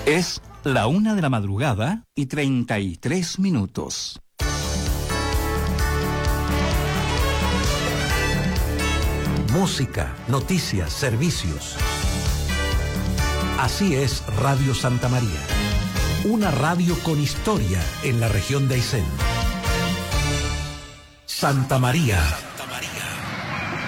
Es la 1:33 a.m. Música, noticias, servicios. Así es Radio Santa María. Una radio con historia en la región de Aysén. Santa María.